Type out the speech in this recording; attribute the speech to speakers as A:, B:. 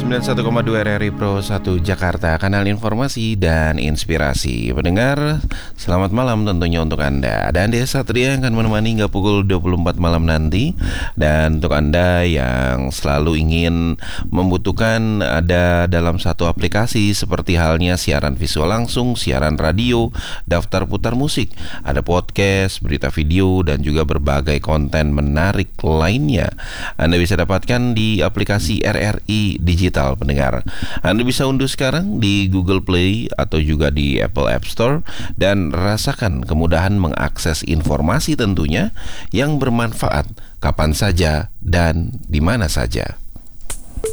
A: 91,2 RRI Pro 1 Jakarta, kanal informasi dan inspirasi. Pendengar, selamat malam tentunya untuk Anda. Dan Desa Satria yang akan menemani hingga pukul 24 malam nanti. Dan untuk Anda yang selalu ingin membutuhkan ada dalam satu aplikasi seperti halnya siaran visual langsung, siaran radio, daftar putar musik, ada podcast, berita video, dan juga berbagai konten menarik lainnya, Anda bisa dapatkan di aplikasi RRI Digital, pendengar. Anda bisa unduh sekarang di Google Play atau juga di Apple App Store dan rasakan kemudahan mengakses informasi tentunya yang bermanfaat kapan saja dan di mana saja.